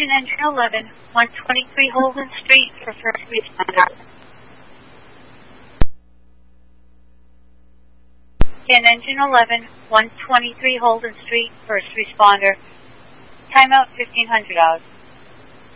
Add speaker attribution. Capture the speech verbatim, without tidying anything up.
Speaker 1: Attention Engine eleven, one twenty-three Holden Street for first responder. Again, Engine eleven, one twenty-three Holden Street, first responder. Timeout fifteen hundred hours.